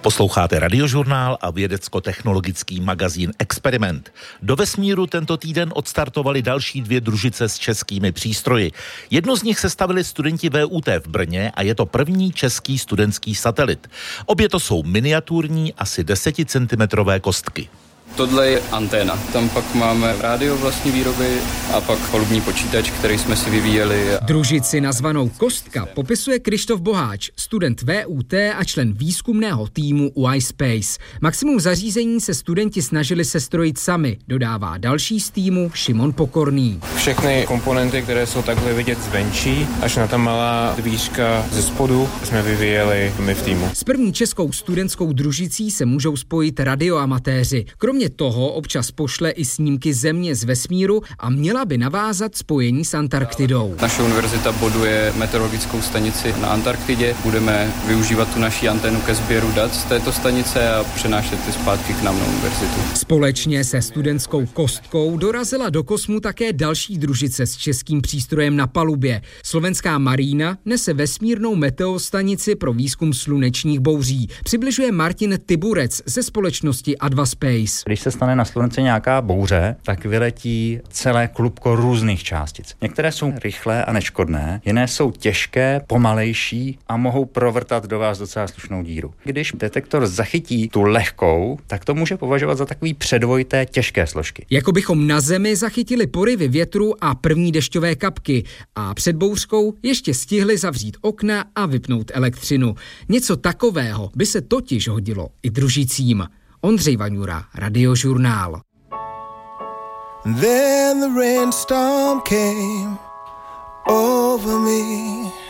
Posloucháte Radiožurnál a vědecko-technologický magazín Experiment. Do vesmíru tento týden odstartovali další 2 družice s českými přístroji. Jednu z nich sestavili studenti VUT v Brně a je to první český studentský satelit. Obě to jsou miniaturní, asi 10 cm kostky. Tohle je anténa. Tam pak máme rádio vlastní výroby a pak palubní počítač, který jsme si vyvíjeli. Družici nazvanou Kostka popisuje Krištof Boháč, student VUT a člen výzkumného týmu u iSpace. Maximum zařízení se studenti snažili sestrojit sami, dodává další z týmu Šimon Pokorný. Všechny komponenty, které jsou takhle vidět zvenčí, až na ta malá dvířka ze spodu, jsme vyvíjeli my v týmu. S první českou studentskou družicí se můžou spojit radioamatéři. Kromě toho občas pošle i snímky Země z vesmíru a měla by navázat spojení s Antarktidou. Naše univerzita boduje meteorologickou stanici na Antarktidě. Budeme využívat tu naši anténu ke sběru dat z této stanice a přenášet ty zpátky k nám na univerzitu. Společně se studentskou Kostkou dorazila do kosmu také další družice s českým přístrojem na palubě. Slovenská Marína nese vesmírnou meteostanici pro výzkum slunečních bouří. Přibližuje Martin Tiburec ze společnosti Adva Space. Když se stane na Slunci nějaká bouře, tak vyletí celé klubko různých částic. Některé jsou rychlé a neškodné, jiné jsou těžké, pomalejší a mohou provrtat do vás docela slušnou díru. Když detektor zachytí tu lehkou, tak to může považovat za takový předvoj té těžké složky. Jako bychom na Zemi zachytili porivy větru a první dešťové kapky a před bouřkou ještě stihli zavřít okna a vypnout elektřinu. Něco takového by se totiž hodilo i družicím. Ondřej Vaňura, Radiožurnál. Then the rainstorm came over me.